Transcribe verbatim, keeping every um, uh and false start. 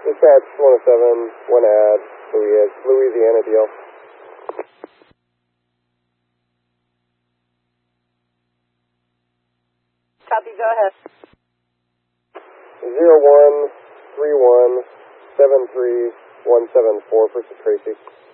Dispatch one oh seven, one ad, Louis- Louisiana deal. Copy, go ahead. zero one three one seven three one seven four for Tracy.